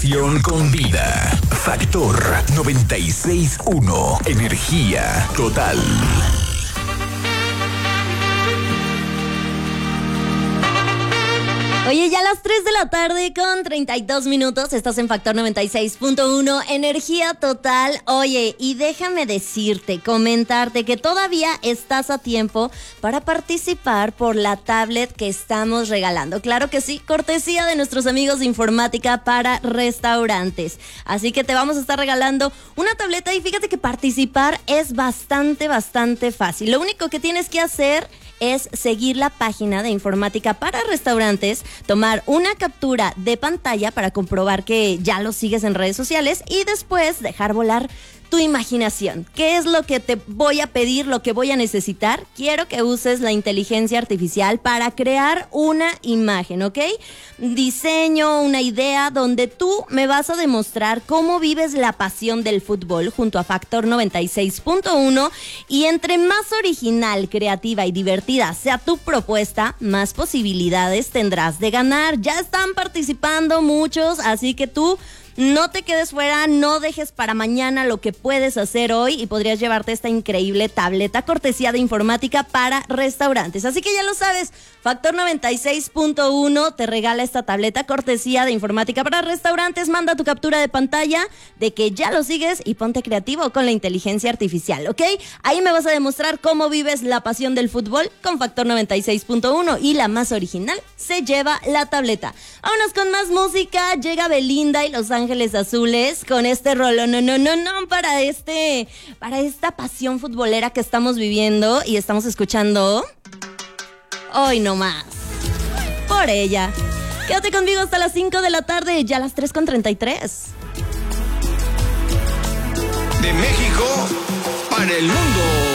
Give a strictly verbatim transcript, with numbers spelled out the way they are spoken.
Con vida. Factor noventa y seis punto uno. Energía total. Oye, ya a las tres de la tarde con treinta y dos minutos, estás en Factor noventa y seis punto uno, energía total. Oye, y déjame decirte, comentarte que todavía estás a tiempo para participar por la tablet que estamos regalando. Claro que sí, cortesía de nuestros amigos de informática para restaurantes. Así que te vamos a estar regalando una tableta y fíjate que participar es bastante, bastante fácil. Lo único que tienes que hacer es seguir la página de informática para restaurantes, tomar una captura de pantalla para comprobar que ya lo sigues en redes sociales y después dejar volar tu imaginación. ¿Qué es lo que te voy a pedir, lo que voy a necesitar? Quiero que uses la inteligencia artificial para crear una imagen, ¿ok? Diseño, una idea donde tú me vas a demostrar cómo vives la pasión del fútbol junto a Factor noventa y seis punto uno, y entre más original, creativa y divertida sea tu propuesta, más posibilidades tendrás de ganar. Ya están participando muchos, así que tú no te quedes fuera, no dejes para mañana lo que puedes hacer hoy y podrías llevarte esta increíble tableta cortesía de informática para restaurantes. Así que ya lo sabes, Factor noventa y seis punto uno te regala esta tableta cortesía de informática para restaurantes. Manda tu captura de pantalla de que ya lo sigues y ponte creativo con la inteligencia artificial, ¿ok? Ahí me vas a demostrar cómo vives la pasión del fútbol con Factor noventa y seis punto uno y la más original se lleva la tableta. Vámonos con más música. Llega Belinda y Los Ángeles Azules con este rolo, no, no, no, no, para este, para esta pasión futbolera que estamos viviendo y estamos escuchando hoy nomás. Por ella. Quédate conmigo hasta las cinco de la tarde, ya a las tres con treinta y tres. De México para el mundo.